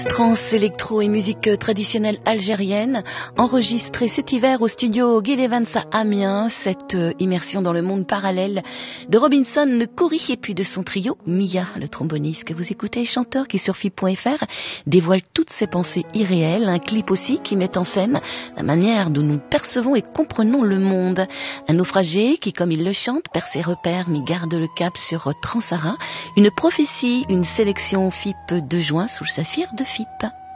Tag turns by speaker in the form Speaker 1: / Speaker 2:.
Speaker 1: Trance, électro et musique traditionnelle algérienne, enregistrée cet hiver au studio Guy Evans à Amiens, cette immersion dans le monde parallèle de Robinson Coury et puis de son trio, Mia, le tromboniste que vous écoutez, chanteur qui sur FIP.fr dévoile toutes ses pensées irréelles, un clip aussi qui met en scène la manière dont nous percevons et comprenons le monde. Un naufragé qui, comme il le chante, perd ses repères mais garde le cap sur Transara, une prophétie, une sélection FIP de juin sous le saphir de FIP.